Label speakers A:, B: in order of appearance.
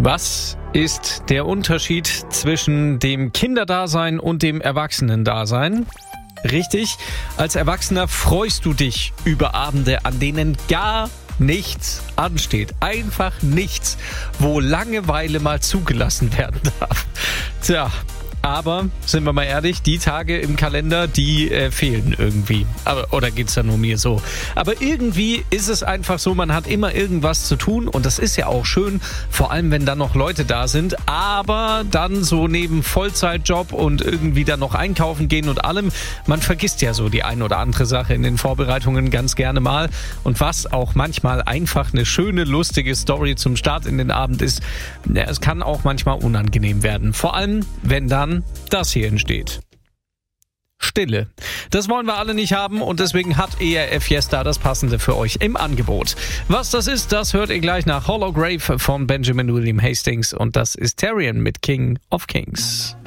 A: Was ist der Unterschied zwischen dem Kinderdasein und dem Erwachsenendasein? Richtig, als Erwachsener freust du dich über Abende, an denen gar nichts ansteht. Einfach nichts, wo Langeweile mal zugelassen werden darf. Tja, aber, sind wir mal ehrlich, die Tage im Kalender, die fehlen irgendwie. Oder geht's da nur mir so? Aber irgendwie ist es einfach so, man hat immer irgendwas zu tun und das ist ja auch schön, vor allem wenn dann noch Leute da sind, aber dann so neben Vollzeitjob und irgendwie dann noch einkaufen gehen und allem, man vergisst ja so die ein oder andere Sache in den Vorbereitungen ganz gerne mal und was auch manchmal einfach eine schöne, lustige Story zum Start in den Abend ist, es kann auch manchmal unangenehm werden. Vor allem, wenn dann das hier entsteht. Stille. Das wollen wir alle nicht haben und deswegen hat ERF Fiesta das Passende für euch im Angebot. Was das ist, das hört ihr gleich nach Hollow Grave von Benjamin William Hastings und das ist Tyrion mit King of Kings.